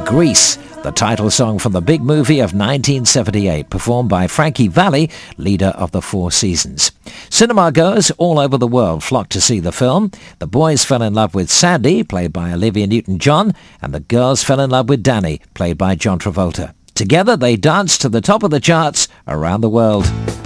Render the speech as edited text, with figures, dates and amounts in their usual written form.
Grease, the title song from the big movie of 1978, performed by Frankie Valli, leader of the Four Seasons. Cinema goers all over the world flocked to see the film. The boys fell in love with Sandy, played by Olivia Newton-John, and the girls fell in love with Danny, played by John Travolta. Together they danced to the top of the charts around the world.